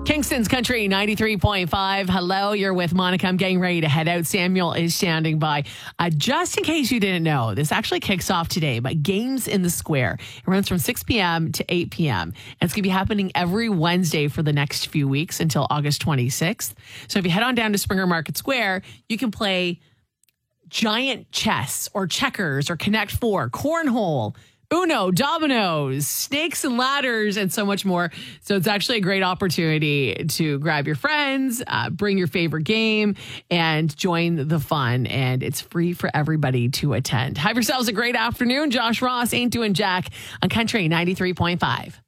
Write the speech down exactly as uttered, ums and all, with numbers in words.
Kingston's Country ninety-three point five. Hello, you're with Monica. I'm getting ready to head out. Samuel is standing by. Uh, just in case you didn't know, this actually kicks off today, but Games in the Square. It runs from six p.m. to eight p.m. And it's going to be happening every Wednesday for the next few weeks until August twenty-sixth. So if you head on down to Springer Market Square, you can play giant chess or checkers or Connect Four, cornhole, Uno, dominoes, snakes and ladders, and so much more. So it's actually a great opportunity to grab your friends, uh, bring your favorite game, and join the fun. And it's free for everybody to attend. Have yourselves a great afternoon. Josh Ross, Ain't Doing Jack on Country ninety-three point five.